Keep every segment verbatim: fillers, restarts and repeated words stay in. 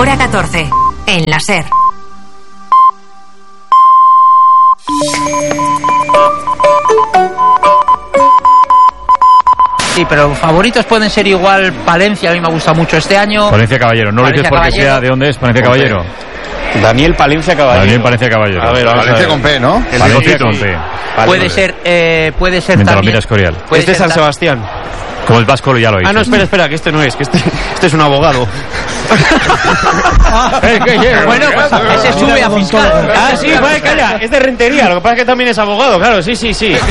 Hora catorce, en la SER. Sí, pero favoritos pueden ser igual Palencia, a mí me gusta mucho este año. Palencia Caballero, no lo dices porque Caballero. Sea de dónde es Palencia Caballero. Daniel Palencia Caballero. Daniel Palencia Caballero. A ver, Palencia a ver. Con P, ¿no? El Palencia con P. Puede ser, eh, puede ser Mientras también. Lo Escorial. Este es San Sebastián. Como el Vasco ya lo hizo. Ah, no, espera, espera, que este no es, que este, este es un abogado. Bueno, pues ese sube a fiscal. Ah, sí, vale, calla, es de Rentería, lo que pasa es que también es abogado, claro, sí, sí, sí.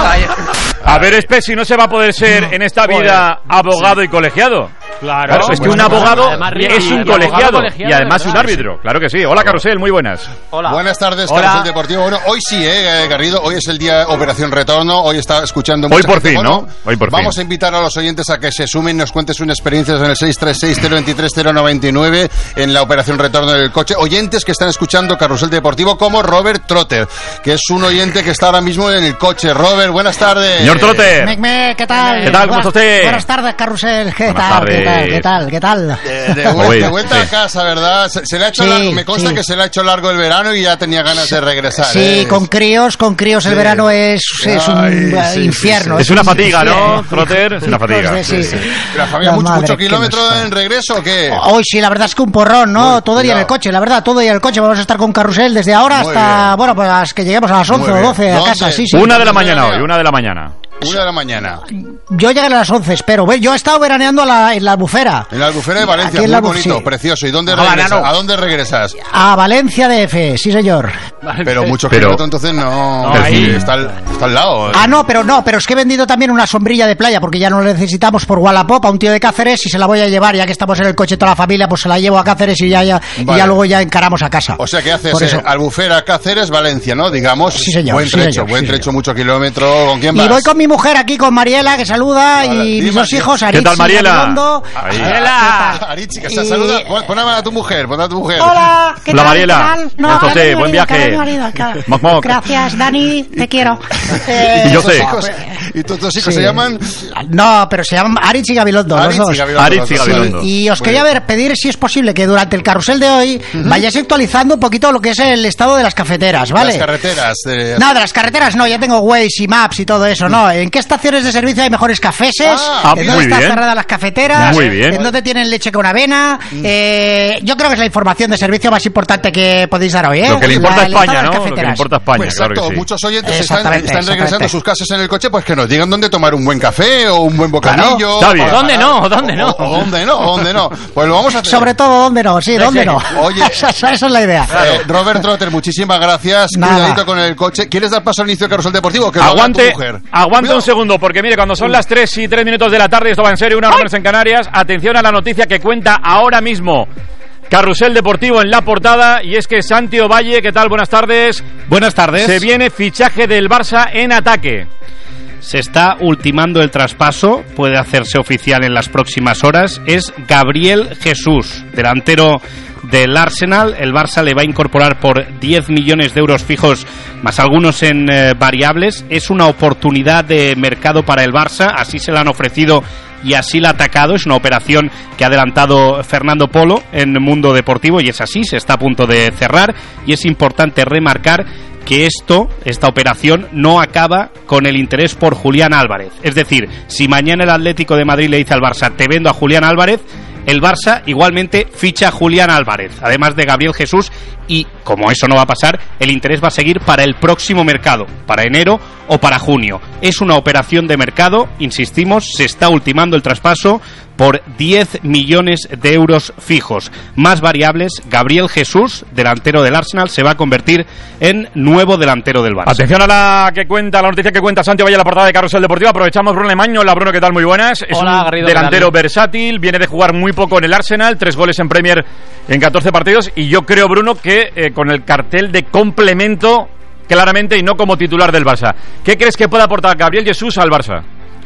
A ver, Espesi, no se va a poder ser en esta vida abogado y colegiado. Claro, claro es que un abogado es un colegiado y además un árbitro. Claro que sí. Hola, Carrusel, muy buenas. Hola. Buenas tardes, Carrusel Deportivo. Bueno, hoy sí, eh, Garrido, hoy es el día Operación Retorno. Hoy está escuchando mucha Hoy por gente. fin, Bueno, ¿no? Hoy por vamos fin. a invitar a los oyentes a que se sumen y nos cuenten sus experiencias en el seis tres seis, cero dos tres, cero nueve nueve en la Operación Retorno del coche. Oyentes que están escuchando Carrusel Deportivo, como Robert Trotter, que es un oyente que está ahora mismo en el coche. Robert, buenas tardes. Señor Trotter. Mecme, ¿qué tal? ¿Qué tal? ¿Cómo está usted? Buenas tardes, Carrusel. ¿Qué Buenas tal? tardes. ¿Qué tal? ¿Qué tal? ¿Qué tal? De, de, vuelta, de vuelta sí. a casa, ¿verdad? Se, se le ha hecho Sí, largo, me consta sí. que se le ha hecho largo el verano y ya tenía ganas de regresar. Sí, ¿eh? con críos, con críos el Sí. verano es, es un Ay, uh, sí, infierno. sí, sí. Es una fatiga, ¿no, Sí. Trotter? Es una fatiga. Sí, Sí, sí. sí. La familia, La mucho, madre mucho que kilómetro nos en regreso, ¿o qué? Hoy sí, la verdad es que un porrón, ¿no? Muy todo el día en el cuidado. coche, la verdad, todo el día en el coche. Vamos a estar con Carrusel desde ahora Muy hasta, bien. bueno, pues hasta que lleguemos a las once Muy o bien. doce a ¿Dónde? casa. Sí, sí. Una de la mañana hoy, una de la mañana. Una de la mañana. Yo llegaré a las once, espero. Ve, Yo he estado veraneando a la, en la Albufera. En la Albufera de Valencia, Aquí en muy la bonito, sí. precioso. ¿Y dónde Ah, regresas? verano. ¿A dónde regresas? A Valencia D F, sí señor. Pero mucho Pero- kilómetro, entonces no... No, ahí ahí. está, al, está al lado. Ah, no, pero no, pero es que he vendido también una sombrilla de playa porque ya no la necesitamos por Wallapop a un tío de Cáceres y se la voy a llevar, ya que estamos en el coche toda la familia, pues se la llevo a Cáceres y ya, ya, y Vale. ya luego ya encaramos a casa. O sea, que haces Por eso. eh, Albufera, Cáceres, Valencia, ¿no? Digamos. Sí, señor, Buen sí, trecho, señor, buen sí, trecho, señor. mucho kilómetro. ¿Con quién vas? Y voy con mi mujer aquí, con Mariela, que saluda, Vale, y dime, mis dos tío. hijos, ¿Qué Aritz tal, y Mariela? Gabilondo. Ahí. Mariela. Aritzi, que se Y- saluda. Pon, pon a tu mujer, pon a tu mujer. Hola, ¿qué Hola, tal? Mariela. ¿Qué tal? Buenas acá tardes, mi buen marido, acá viaje. mi marido, acá. Moc, moc. Gracias, Dani, te quiero. Eh, Y yo tus sé. hijos- ¿Y tus dos hijos Sí. se llaman? No, pero se llaman Aritz y Gabilondo, Aritz los y dos. Gabilondo, Aritz los y dos. Gabilondo. Y os Muy quería bien. ver, pedir si es posible que durante el carrusel de hoy vayáis actualizando un poquito lo que es el estado de las cafeteras, ¿vale? Las carreteras. De... No, de las carreteras no, ya tengo Waze y Maps y todo eso, no. ¿En qué estaciones de servicio hay mejores cafeses? Ah, ¿En muy dónde están bien. cerradas las cafeteras? Muy bien. ¿En dónde tienen leche con avena? Eh, yo creo que es la información de servicio más importante que podéis dar hoy, ¿eh? Lo que le importa La- a el estado España, de las ¿no? Lo que le cafeteras. importa a España, Pues claro exacto, que sí. muchos oyentes están, Exactamente, están regresando exactamente. a sus casas en el coche, pues que nos digan dónde tomar un buen café o un buen bocadillo. Está bien. para- ¿Dónde no? ¿Dónde o- no? O, o dónde no, o dónde no. Pues lo vamos a hacer. Sobre todo, ¿dónde no? Sí, ¿dónde no? Oye. esa, esa- esa es la idea. Eh, Robert Trotter, muchísimas gracias. Nada. Cuidadito con el coche. ¿Quieres dar paso al inicio de Carrusel Deportivo? Que lo haga Aguante, tu mujer. aguante Cuidado. un segundo, porque mire, cuando son las tres y tres minutos de la tarde, esto va en serio, una hora menos en Canarias, atención a la noticia que cuenta ahora mismo Carrusel Deportivo en la portada, y es que Santi Ovalle, ¿qué tal? Buenas tardes. Buenas tardes. Se viene fichaje del Barça en ataque. Se está ultimando el traspaso, puede hacerse oficial en las próximas horas. Es Gabriel Jesús, delantero del Arsenal. El Barça le va a incorporar por diez millones de euros fijos, más algunos en eh, variables. Es una oportunidad de mercado para el Barça, así se la han ofrecido y así la ha atacado. Es una operación que ha adelantado Fernando Polo en Mundo Deportivo, y es así, se está a punto de cerrar, y es importante remarcar que esto, esta operación, no acaba con el interés por Julián Álvarez. Es decir, si mañana el Atlético de Madrid le dice al Barça, te vendo a Julián Álvarez, el Barça igualmente ficha a Julián Álvarez, además de Gabriel Jesús, y como eso no va a pasar, el interés va a seguir para el próximo mercado, para enero o para junio. Es una operación de mercado, insistimos, se está ultimando el traspaso por diez millones de euros fijos. Más variables, Gabriel Jesús, delantero del Arsenal, se va a convertir en nuevo delantero del Barça. Atención a la que cuenta, la noticia que cuenta Santi Ovalle, la portada de Carrusel Deportivo. Aprovechamos Bruno Lemaño. Hola, Bruno, ¿qué tal? Muy buenas. Es Hola, un Garrido, delantero ¿qué tal? versátil, viene de jugar muy poco en el Arsenal, tres goles en Premier en catorce partidos, y yo creo, Bruno, que eh, con el cartel de complemento claramente y no como titular del Barça. ¿Qué crees que puede aportar Gabriel Jesús al Barça?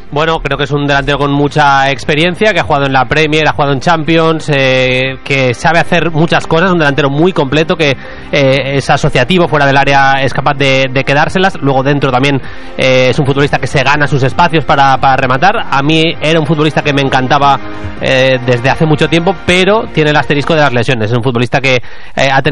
Bueno, creo que es un delantero con mucha experiencia, que ha jugado en la Premier, ha jugado en Champions, eh, que sabe hacer muchas cosas, un delantero muy completo, que eh, es asociativo, fuera del área es capaz de, de quedárselas, luego dentro también eh, es un futbolista que se gana sus espacios para, para rematar. A mí era un futbolista que me encantaba eh, desde hace mucho tiempo, pero tiene el asterisco de las lesiones, es un futbolista que eh, ha tenido